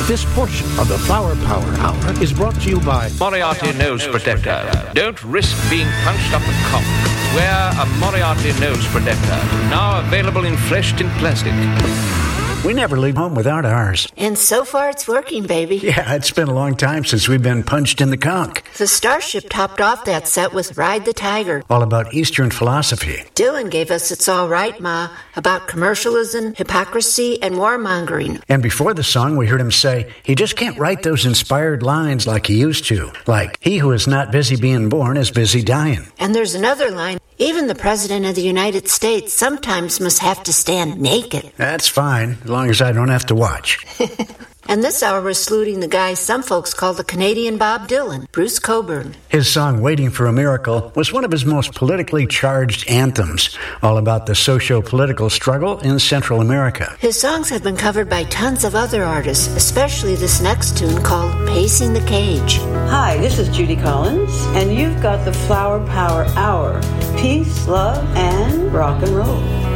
This portion of the Flower Power Hour is brought to you by Moriarty Nose Protector. Don't risk being punched up the cock. Wear a Moriarty Nose Protector. Now available in fresh tint plastic. We never leave home without ours. And so far it's working, baby. Yeah, it's been a long time since we've been punched in the conch. The Starship topped off that set with Ride the Tiger. All about Eastern philosophy. Dylan gave us It's All Right, Ma, about commercialism, hypocrisy, and warmongering. And before the song, we heard him say he just can't write those inspired lines like he used to. Like, he who is not busy being born is busy dying. And there's another line. Even the President of the United States sometimes must have to stand naked. That's fine, as long as I don't have to watch. And this hour we're saluting the guy some folks call the Canadian Bob Dylan, Bruce Cockburn. His song, Waiting for a Miracle, was one of his most politically charged anthems, all about the socio-political struggle in Central America. His songs have been covered by tons of other artists, especially this next tune called Pacing the Cage. Hi, this is Judy Collins, and you've got the Flower Power Hour. Peace, love, and rock and roll.